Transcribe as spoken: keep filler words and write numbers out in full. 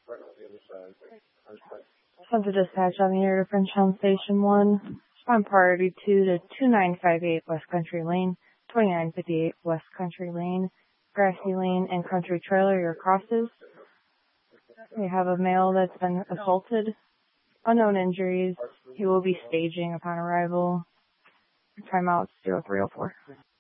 Sent to dispatch on the air to Frenchtown Station one. Respond priority two to two nine five eight West Country Lane, twenty-nine fifty-eight West Country Lane, Grassy Lane, and Country Trailer, your crosses. We have a male that's been assaulted. Unknown injuries. He will be staging upon arrival. Timeout zero three oh four.